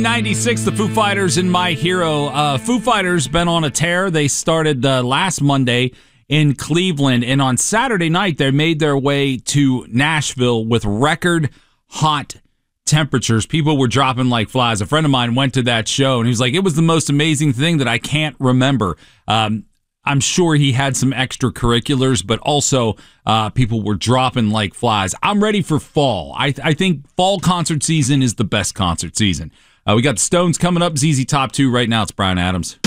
96, the Foo Fighters and My Hero. Foo Fighters been on a tear. They started last Monday in Cleveland, and on Saturday night they made their way to Nashville with record hot temperatures. People were dropping like flies. A friend of mine went to that show, and he was like, it was the most amazing thing that I can't remember. I'm sure he had some extracurriculars, but also people were dropping like flies. I'm ready for fall. I think fall concert season is the best concert season. We got the Stones coming up, ZZ Top 2 right now. It's Brian Adams.